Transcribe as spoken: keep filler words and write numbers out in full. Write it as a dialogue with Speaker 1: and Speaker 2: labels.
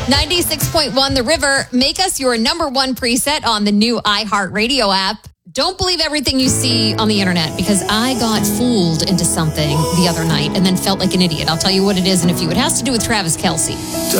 Speaker 1: ninety-six point one The River. Make us your number one preset on the new iHeartRadio app. Don't believe everything you see on the internet, because I got fooled into something the other night and then felt like an idiot. I'll tell you what it is in a few. It has to do with Travis Kelce.